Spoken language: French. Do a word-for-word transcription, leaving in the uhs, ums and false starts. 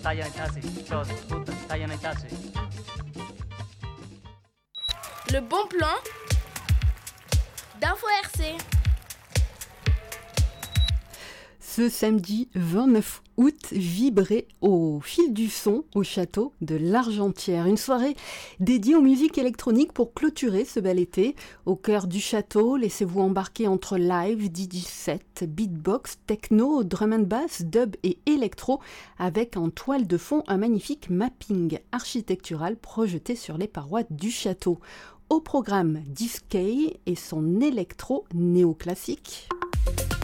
Le bon plan d'Info R C. Ce samedi vingt-neuf août, vibrez au fil du son au château de l'Argentière. Une soirée dédiée aux musiques électroniques pour clôturer ce bel été. Au cœur du château, laissez-vous embarquer entre live, D J set, beatbox, techno, drum and bass, dub et électro, avec en toile de fond un magnifique mapping architectural projeté sur les parois du château. Au programme, Discay et son électro néoclassique.